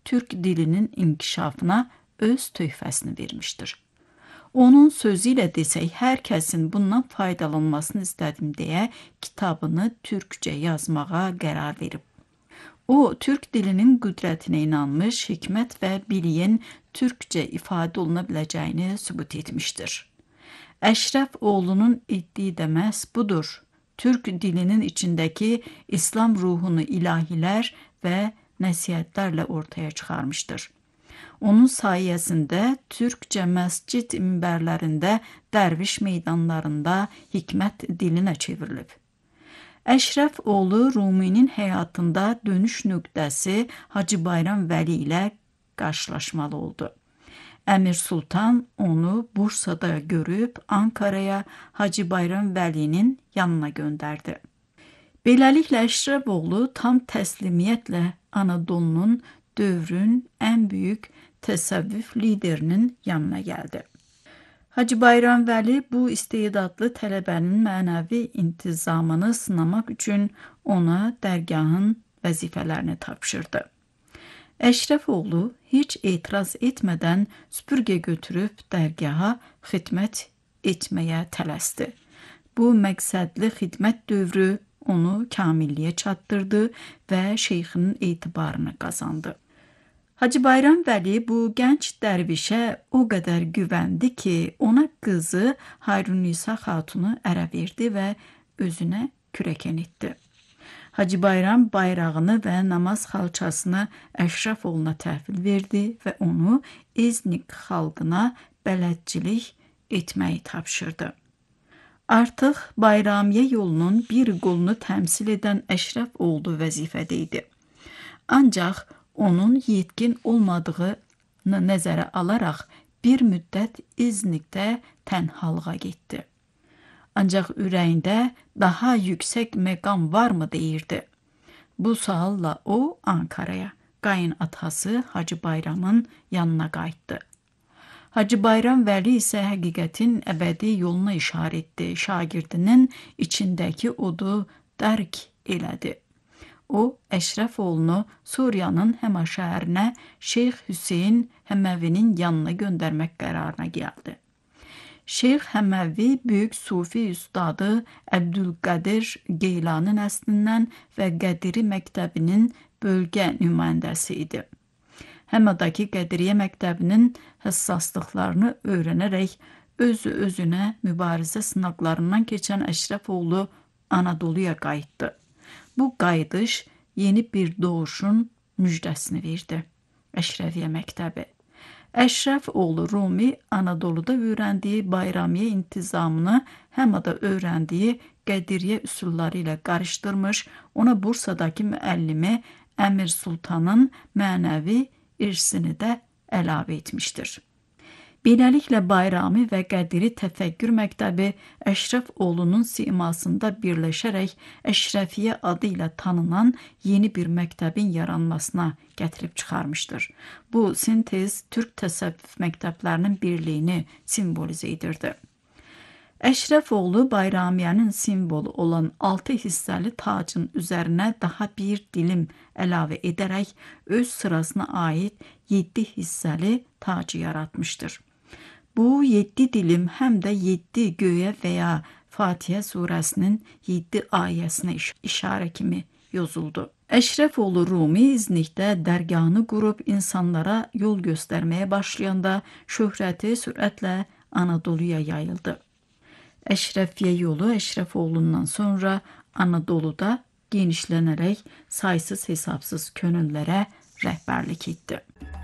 Türk dilinin inkişafına öz töhfəsini vermişdir. Onun sözü ilə desək, hər kəsin bundan faydalanmasını istədim deyə kitabını türkcə yazmağa qərar verib. O, Türk dilinin qüdrətinə inanmış, hikmət və biliyin türkcə ifadə oluna biləcəyini sübut etmişdir. Əşrəf oğlunun etdiyi də məhz budur. Türk dilinin içindəki İslam ruhunu ilahilər və nəsihətlərlə ortaya çıxarmışdır. Onun sayəsində türkcə məscid minbərlərində, dərviş meydanlarında hikmət dilinə çevrilib. Əşrəf oğlu Ruminin həyatında dönüş nöqtəsi Hacı Bayram Vəli ilə qarşılaşmalı oldu. Əmir Sultan onu Bursada görüb Ankaraya Hacı Bayram Vəlinin yanına göndərdi. Beləliklə Əşrəf oğlu tam təslimiyyətlə Anadolunun dövrün ən böyük təsəvvüf liderinin yanına gəldi. Hacı Bayram Vəli bu istedadlı tələbənin mənəvi intizamını sınamaq üçün ona dərgahın vəzifələrini tapşırdı. Əşrəf oğlu heç etiraz etmədən süpürgə götürüb dərgaha xidmət etməyə tələsdi. Bu məqsədli xidmət dövrü onu kamilliyə çatdırdı və şeyxinin etibarını qazandı. Hacı Bayram Vəli bu gənc dərvişə o qədər güvəndi ki, ona qızı Hayrunisa xatunu ərə verdi və özünə kürəkən etdi. Hacı Bayram bayrağını və namaz xalçasını Əşrəf oğluna təhvil verdi və onu İznik xalqına bələdçilik etməyi tapşırdı. Artıq Bayramiyə yolunun bir qolunu təmsil edən Əşrəf oğlu vəzifədə idi. Ancaq onun yetkin olmadığını nəzərə alaraq bir müddət İznikdə tənhalığa getdi. Ancaq ürəyində daha yüksək məqam varmı deyirdi. Bu sualla o Ankaraya, qayın atası Hacı Bayramın yanına qayıtdı. Hacı Bayram Vəli isə həqiqətin əbədi yoluna işarə etdi, şagirdinin içindəki odu dərk elədi. O, Əşrəf oğlunu Suriyanın Həma şəhərinə Şeyx Hüseyn Həməvinin yanına göndərmək qərarına gəldi. Şeyx Həməvi böyük sufi üstadı Əbdülqədir Geylani nəslindən və Qədiri məktəbinin bölgə nümayəndəsi idi. Həmadakı Qədiriyyə məktəbinin həssaslıqlarını öyrənərək özü-özünə mübarizə sınaqlarından keçən Əşrəf oğlu Anadoluya qayıtdı. Bu qayıdış yeni bir doğuşun müjdəsini verdi. Əşrəfiyyə məktəbi. Əşrəf oğlu Rumi Anadoluda öyrəndiyi Bayramiyə intizamını Həmada öyrəndiyi Qədiriyyə üsulları ilə qarışdırmış, ona Bursadakı müəllimi Əmir Sultanın mənəvi irsini də əlavə etmişdir. Beləliklə Bayrami və Qədiri Təfəkkür məktəbi Əşrəf oğlunun simasında birləşərək Əşrəfiyyə adı ilə tanınan yeni bir məktəbin yaranmasına gətirib çıxarmışdır. Bu sintez Türk təsəvvüf məktəblərinin birliyini simvolizə edirdi. Əşrəf oğlu Bayramiyənin simvolu olan 6 hissəli tacın üzərinə daha bir dilim əlavə edərək öz sırasına aid 7 hissəli tacı yaratmışdır. Bu 7 dilim həm də 7 göyə və ya Fatihə surəsinin 7 ayəsinə işarə kimi yozuldu. Əşrəf oğlu Rumi İznikdə dərgahını qurub insanlara yol göstərməyə başlayanda şöhrəti sürətlə Anadoluya yayıldı. Əşrəfiyyə yolu Əşrəf oğlundan sonra Anadoluda genişlənərək saysız hesabsız könüllərə rəhbərlik etdi.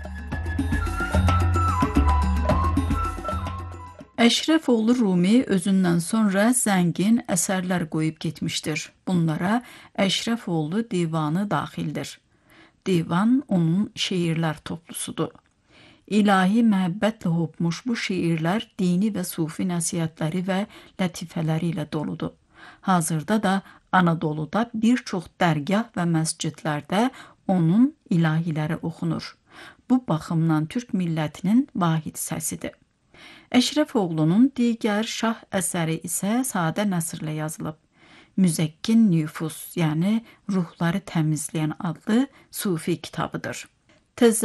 Əşrəf oğlu Rumi özündən sonra zəngin əsərlər qoyub getmişdir. Bunlara Əşrəf oğlu divanı daxildir. Divan onun şeirlər toplusudur. İlahi məhəbbətlə hopmuş bu şeirlər dini və sufi nəsihətləri və lətifələri ilə doludur. Hazırda da Anadoluda bir çox dərgah və məscidlərdə onun ilahiləri oxunur. Bu baxımdan Türk millətinin vahid səsidir. Əşrəf oğlunun digər şah əsəri isə sadə nəsrlə yazılıb. Müzəkkin Nüfus, yəni ruhları təmizləyən adlı sufi kitabıdır.